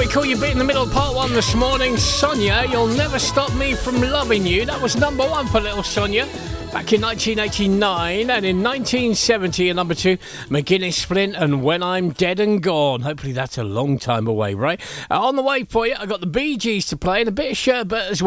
we call you bit in the middle of part one this morning. Sonia, You'll Never Stop Me From Loving You. That was number one for little Sonia back in 1989, and in 1970 at number two, McGuinness Flint and When I'm Dead and Gone. Hopefully that's a long time away, right? On the way for you, I got the Bee Gees to play and a bit of Sherbet as well.